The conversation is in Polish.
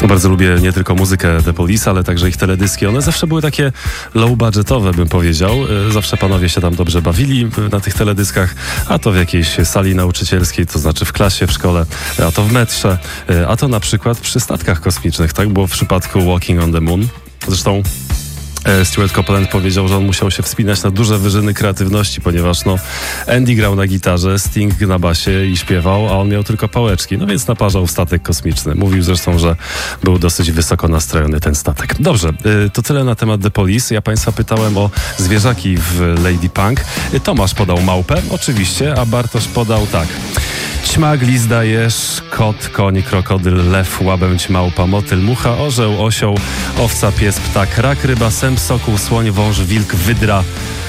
Bardzo lubię nie tylko muzykę The Police, ale także ich teledyski. One zawsze były takie low-budgetowe, bym powiedział. Zawsze panowie się tam dobrze bawili na tych teledyskach, a to w jakiejś sali nauczycielskiej, to znaczy w klasie, w szkole, a to w metrze, a to na przykład przy statkach kosmicznych. Tak było w przypadku Walking on the Moon. Zresztą Stuart Copeland powiedział, że on musiał się wspinać na duże wyżyny kreatywności, ponieważ Andy grał na gitarze, Sting na basie i śpiewał, a on miał tylko pałeczki, więc naparzał statek kosmiczny. Mówił zresztą, że był dosyć wysoko nastrojony ten statek. Dobrze, to tyle na temat The Police. Ja państwa pytałem o zwierzaki w Lady Punk. Tomasz podał małpę, oczywiście, a Bartosz podał tak. Ćma, glizda, jeż, kot, koń, krokodyl, lew, łabędź, małpa, motyl, mucha, orzeł, osioł, owca, pies, ptak, rak, ryba, sęp, sokół, słoń, wąż, wilk, wydra,